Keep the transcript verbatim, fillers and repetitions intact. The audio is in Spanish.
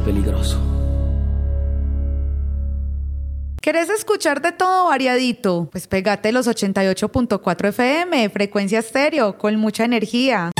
peligroso. ¿Querés escuchar de todo variadito? Pues pégate los ochenta y ocho punto cuatro F M, Frecuencia Estéreo, con mucha energía.